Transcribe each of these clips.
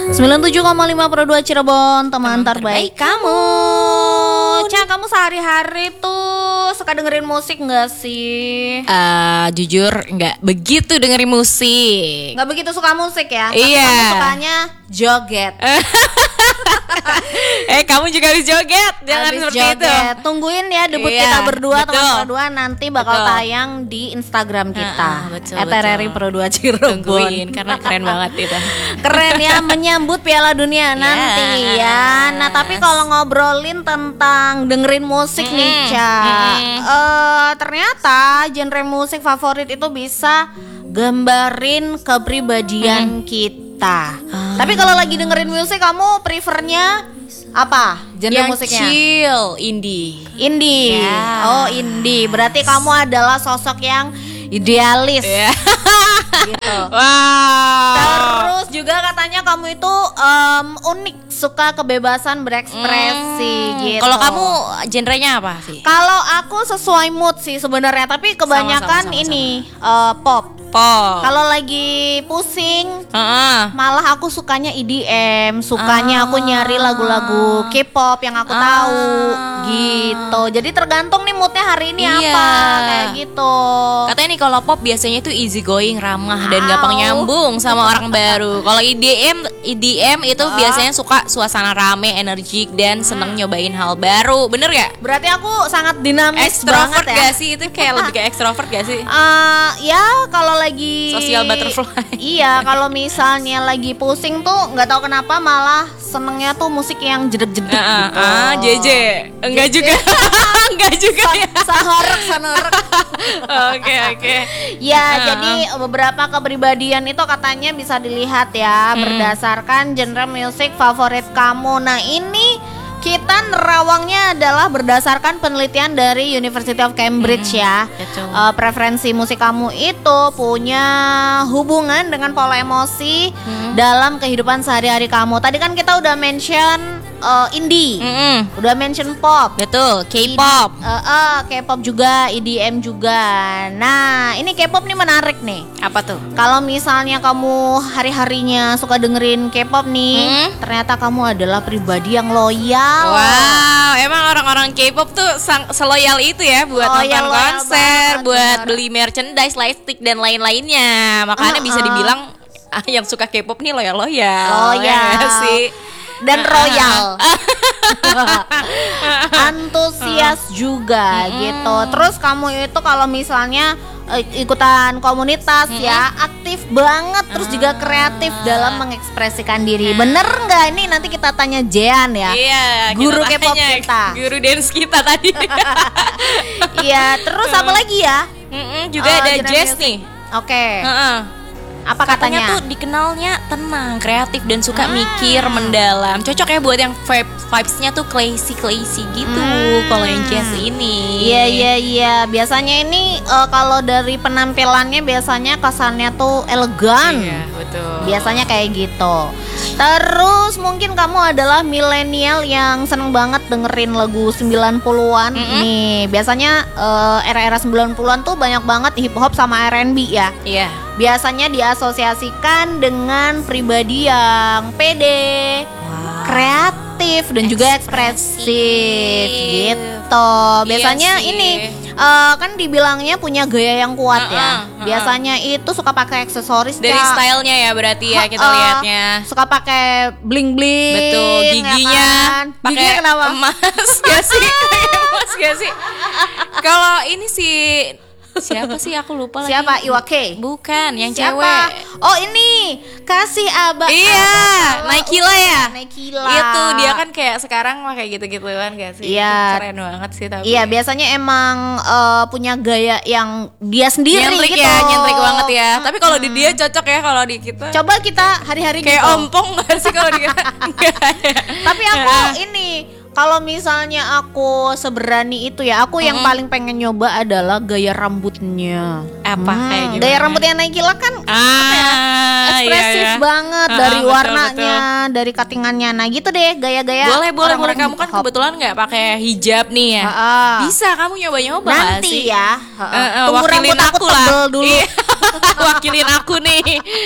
97,5 Pro 2 Cirebon, teman terbaik kamu. Ca, kamu sehari-hari tuh suka dengerin musik gak sih? Jujur nggak begitu dengerin musik. Gak begitu suka musik ya? Iya. Tapi kamu sukanya joget. Kamu juga harus joget. Jangan Habis seperti joget. itu. Tungguin ya debut Iya, kita berdua, betul. teman berdua nanti bakal Betul. tayang di Instagram kita. Betul, @RRI betul. Pro 2 Cirebon. Tungguin karena keren banget itu. Keren ya, menyambut Piala Dunia nanti ya. Nah, tapi kalau ngobrolin tentang dengerin musik nih, Ca, ternyata genre musik favorit itu bisa gambarin kepribadian kita. Tapi kalau lagi dengerin musik, kamu prefernya apa? Genre Yang musiknya? chill, indie. Indie. Ya. Oh, indie. Berarti kamu adalah sosok yang idealis. Ya. Gitu. Wow. Terus juga katanya kamu itu unik, suka kebebasan berekspresi gitu. Kalau kamu genrenya apa sih? Kalau aku sesuai mood sih sebenarnya, tapi kebanyakan Sama. ini pop. Pop. Kalau lagi pusing, Heeh. malah aku sukanya EDM, sukanya aku nyari lagu-lagu K-pop yang aku tahu gitu. Jadi tergantung nih moodnya hari ini Iya. apa, kayak gitu. Katanya nih kalau pop biasanya tuh easy going, ramah dan gampang nyambung sama orang baru. Kalau EDM itu biasanya suka suasana rame, energik dan seneng nyobain hal baru. Bener gak? Berarti aku sangat dinamis Extrovert banget ya. gak sih? Itu kayak lebih ke extrovert gak sih? Ya kalau lagi Social butterfly. Iya, kalau misalnya lagi pusing tuh nggak tahu kenapa malah senengnya tuh musik yang jedek-jedek gitu. JJ. Enggak juga. Enggak juga ya. Sanorek. Oke. Ya, jadi beberapa kepribadian itu katanya bisa dilihat ya berdasarkan genre musik favorit kamu. Nah, ini kita nerawangnya adalah berdasarkan penelitian dari University of Cambridge ya. Betul. Preferensi musik kamu itu punya hubungan dengan pola emosi dalam kehidupan sehari-hari kamu. Tadi kan kita udah mention indie, udah mention pop. Betul, K-pop. K-pop juga, EDM juga. Nah, ini K-pop nih menarik nih. Apa tuh? Kalau misalnya kamu hari-harinya suka dengerin K-pop nih, ternyata kamu adalah pribadi yang loyal. Wow, emang orang-orang K-pop tuh seloyal itu ya buat Loyal nonton konser, banget, buat bener. beli merchandise, lightstick dan lain-lainnya. Makanya bisa dibilang yang suka K-pop nih loyal. Loyal. Ya sih. Dan royal. Antusias juga gitu. Terus kamu itu kalau misalnya ikutan komunitas ya, aktif banget, terus juga kreatif dalam mengekspresikan diri. Bener nggak? Ini nanti kita tanya Jean ya. Iya, Guru kita K-pop tanya, kita. Guru dance kita tadi. Iya, terus apa lagi ya? Juga ada genre Jazz music. nih. Oke. Apa Katanya katanya? tuh dikenalnya tenang, kreatif dan suka mikir mendalam. Cocok ya buat yang vibes-nya tuh classy gitu. Kalau yang jazz ini. Iya. Biasanya ini kalau dari penampilannya biasanya kesannya tuh elegan. Iya, betul. Biasanya kayak gitu. Terus mungkin kamu adalah milenial yang seneng banget dengerin lagu 90-an. Nih, biasanya era-era 90-an tuh banyak banget hip hop sama R&B ya. Iya. Biasanya diasosiasikan dengan pribadi yang pede, kreatif dan juga ekspresif gitu. Biasanya sih. ini kan dibilangnya punya gaya yang kuat ya. Biasanya itu suka pakai aksesoris Dari Kak. stylenya ya berarti ya kita lihatnya. Suka pakai bling-bling. Betul, giginya ya kan? pakai Giginya kenapa? emas gak sih? Emas gak sih? Kalau ini sih siapa sih aku lupa lagi. Siapa? Iwake? Bukan, yang Siapa? cewek. Oh ini Kasih Abah. Iya, Naikila ya. Naikila. Itu dia kan kayak sekarang mah kayak gitu-gituan gak sih? Iya. Keren banget sih tapi. Iya, biasanya emang punya gaya yang dia sendiri nyentrik gitu. ya, nyentrik banget ya. Tapi kalau di dia cocok ya, kalau di kita Coba kita hari-hari kayak gitu. ompong gak sih kalau di kita? Enggak ya. Tapi aku ini Kalau misalnya aku seberani itu ya, aku yang paling pengen nyoba adalah gaya rambutnya. Apa kayak gimana? Gaya rambutnya Nagila kan ekspresif iya. banget dari betul, warnanya, dari cuttingannya. Nah gitu deh gaya-gaya. Boleh. Kamu kan hip hop. kebetulan nggak pakai hijab nih ya. Bisa kamu nyoba-nyoba nggak Nanti sih? ya. Tunggu wakilin rambut aku lah. tebel dulu. Iya. Wakilin aku nih.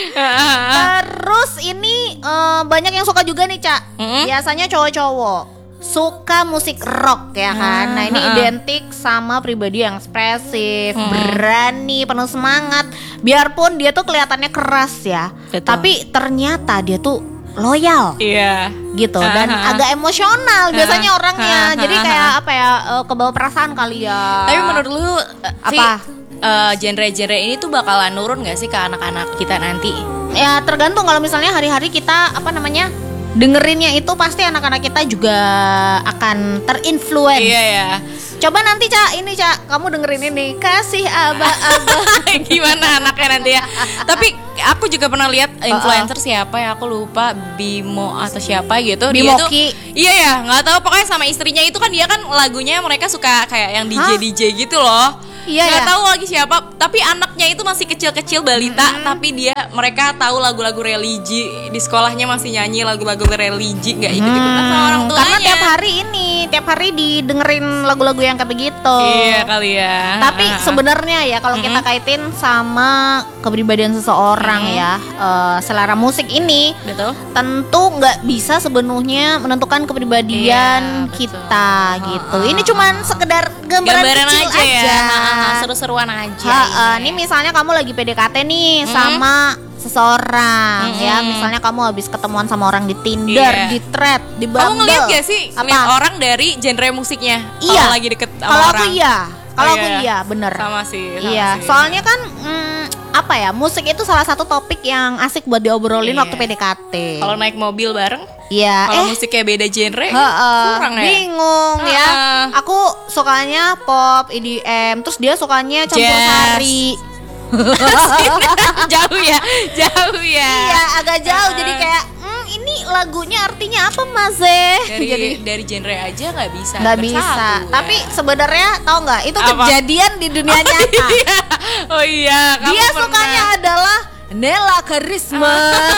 Terus ini banyak yang suka juga nih, Cak. Biasanya cowok-cowok suka musik rock ya kan. Nah ini identik sama pribadi yang ekspresif, berani, penuh semangat. Biarpun dia tuh kelihatannya keras ya, Betul. tapi ternyata dia tuh loyal. Iya. Gitu dan agak emosional biasanya orangnya. Jadi kayak apa ya, kebawa perasaan kali ya. Tapi menurut lu Apa? genre-genre ini tuh bakalan nurun gak sih ke anak-anak kita nanti? Ya tergantung, kalau misalnya hari-hari kita dengerinnya itu pasti anak-anak kita juga akan terinfluence. Iya ya. Coba nanti Cak, kamu dengerin ini, kasih aba-aba. Gimana anaknya nanti ya. Tapi aku juga pernah lihat influencer siapa ya, aku lupa, Bimo atau siapa gitu. Bimoki. Dia tuh, iya ya, nggak tahu, pokoknya sama istrinya itu kan, dia kan lagunya mereka suka kayak yang DJ gitu loh. Iya, nggak ya? tahu lagi siapa, tapi anaknya itu masih kecil-kecil balita, tapi mereka tahu lagu-lagu religi, di sekolahnya masih nyanyi lagu-lagu religi, nggak ikut-ikutan sama orang tuanya. Karena tiap hari didengerin lagu-lagu yang kayak begitu. Iya kali ya. Tapi sebenarnya ya kalau kita kaitin sama kepribadian seseorang ya, selera musik ini Betul. tentu nggak bisa sepenuhnya menentukan kepribadian Iya, kita gitu. Ini cuman sekedar gambaran kecil aja ya. aja. Seru-seruan aja. Nih misalnya kamu lagi PDKT nih sama seseorang ya, misalnya kamu habis ketemuan sama orang di Tinder, di Thread, di Bumble. Kamu ngeliat gak sih ngeliat orang dari genre musiknya? Iya. Kalau lagi deket sama Kalau orang. aku iya. Kalau Oh, aku iya. iya, bener. Sama sih. Iya, soalnya kan musik itu salah satu topik yang asik buat diobrolin waktu PDKT. Kalau naik mobil bareng, Iya, kalau musiknya beda genre, kurang ya. bingung ya. Aku sukanya pop, EDM, terus dia sukanya campur Jazz. sari. Jauh ya. Iya, agak jauh. Jadi kayak ini lagunya artinya apa, Mas? Dari genre aja nggak bisa. Nggak bersatu, bisa. ya. Tapi sebenarnya tahu nggak, itu Apa? kejadian di dunia nyata. Oh iya. Kamu Dia pernah. sukanya adalah Nela Karisma.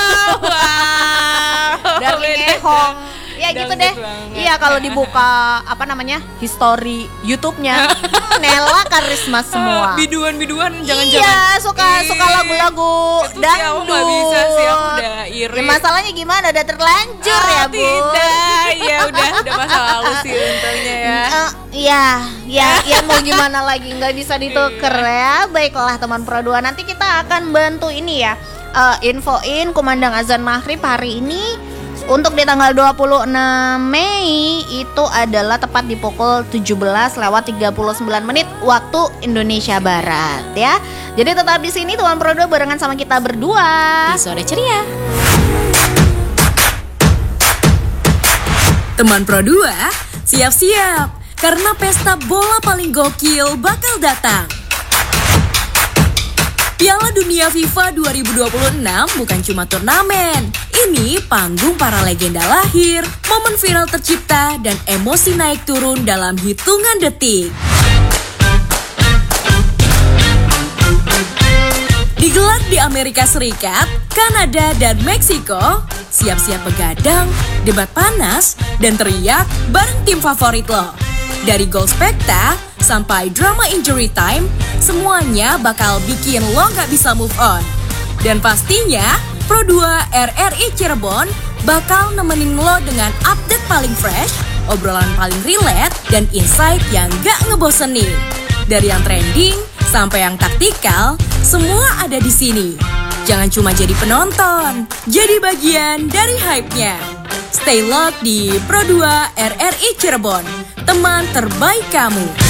Wow. Dari Ngehong. Ya gitu Dangdut deh. banget. Iya, kalau dibuka history YouTube-nya, Nela Karisma semua. Biduan jangan-jangan. Iya, suka lagu-lagu Itu sih aku nggak bisa sih, aku udah iri. Ya, masalahnya gimana? Udah terlanjur ya, Bu? Tidak, ya udah masa lalu sih untungnya ya. Ya mau gimana lagi, nggak bisa dituker ya. Baiklah teman Pro 2, nanti kita akan bantu ini ya, infoin kumandang azan maghrib hari ini. Untuk di tanggal 26 Mei itu adalah tepat di pukul 17:39 waktu Indonesia Barat ya. Jadi tetap di sini teman Pro 2 barengan sama kita berdua. Di sore ceria. Teman Pro 2, siap-siap karena pesta bola paling gokil bakal datang. Piala Dunia FIFA 2026 bukan cuma turnamen. Ini panggung para legenda lahir, momen viral tercipta, dan emosi naik turun dalam hitungan detik. Digelar di Amerika Serikat, Kanada, dan Meksiko, siap-siap begadang, debat panas, dan teriak bareng tim favorit lo. Dari gol spekta sampai drama injury time, semuanya bakal bikin lo gak bisa move on. Dan pastinya, Pro 2 RRI Cirebon bakal nemenin lo dengan update paling fresh, obrolan paling relate, dan insight yang gak ngebosenin. Dari yang trending sampai yang taktikal, semua ada di sini. Jangan cuma jadi penonton, jadi bagian dari hype-nya. Stay locked di Pro 2 RRI Cirebon, teman terbaik kamu.